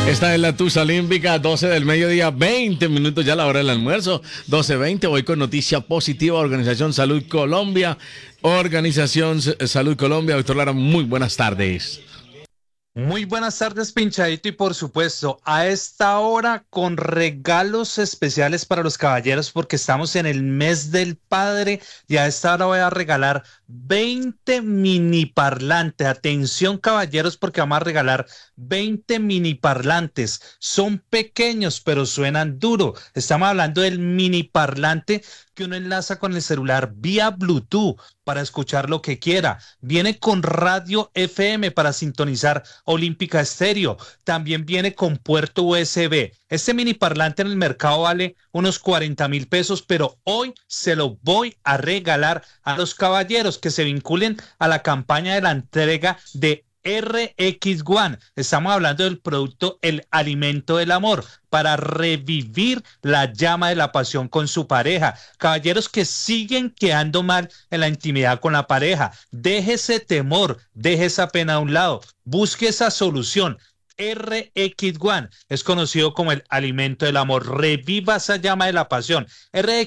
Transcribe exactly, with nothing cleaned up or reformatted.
Esta es la Tusa Olímpica, doce del mediodía, veinte minutos ya la hora del almuerzo, doce veinte. Voy con noticia positiva, Organización Salud Colombia. Organización Salud Colombia, doctor Lara, muy buenas tardes. Muy buenas tardes, Pinchadito, y por supuesto, a esta hora con regalos especiales para los caballeros porque estamos en el mes del padre y a esta hora voy a regalar veinte mini parlantes. Atención, caballeros, porque vamos a regalar veinte mini parlantes. Son pequeños, pero suenan duro. Estamos hablando del mini parlante que uno enlaza con el celular vía Bluetooth para escuchar lo que quiera. Viene con radio F M para sintonizar Olímpica Estéreo. También viene con puerto U S B. Este mini parlante en el mercado vale unos cuarenta mil pesos, pero hoy se lo voy a regalar a los caballeros que se vinculen a la campaña de la entrega de R X One. Estamos hablando del producto El Alimento del Amor para revivir la llama de la pasión con su pareja. Caballeros que siguen quedando mal en la intimidad con la pareja, deje ese temor, deje esa pena a un lado, busque esa solución. R X One es conocido como el alimento del amor. Reviva esa llama de la pasión. R